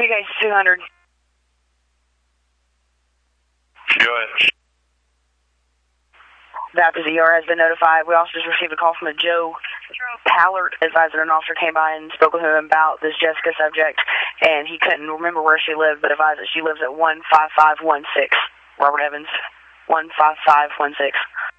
PK 200. Go ahead. Baptist ER has been notified. We also just received a call from a Joe Pallard, advisor, an officer came by and spoke with him about this Jessica subject, and he couldn't remember where she lived, but advised that she lives at 15516. Robert Evans, 15516.